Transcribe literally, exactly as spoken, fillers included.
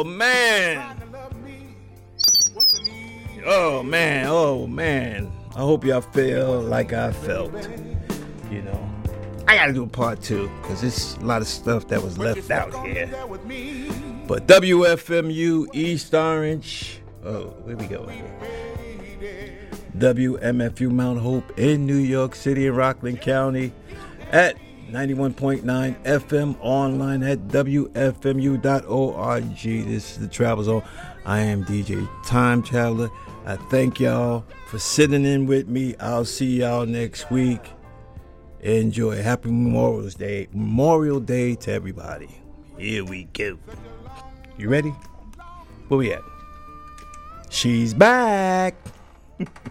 Oh, man. Oh, man. Oh, man. I hope y'all feel like I felt. You know, I got to do a part two because there's a lot of stuff that was left out here. But W F M U East Orange. Oh, where we go? W M F U Mount Hope in New York City and Rockland County at ninety-one point nine F M, online at W F M U dot org. This is the Travel Zone. I am D J Time Traveler. I thank y'all for sitting in with me. I'll see y'all next week. Enjoy. Happy Memorial Day. Memorial Day to everybody. Here we go. You ready? Where we at? She's back.